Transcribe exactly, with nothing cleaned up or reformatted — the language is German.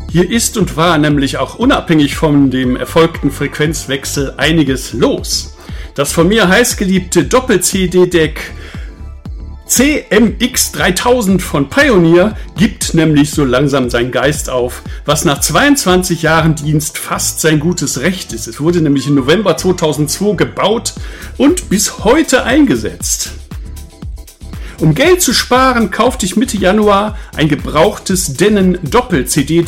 Hier ist und war nämlich auch unabhängig von dem erfolgten Frequenzwechsel einiges los. Das von mir heißgeliebte Doppel-C D-Deck C M X dreitausend von Pioneer gibt nämlich so langsam seinen Geist auf, was nach zweiundzwanzig Jahren Dienst fast sein gutes Recht ist. Es wurde nämlich im November zweitausendzwei gebaut und bis heute eingesetzt. Um Geld zu sparen, kaufte ich Mitte Januar ein gebrauchtes Denon Doppel-C D-Deck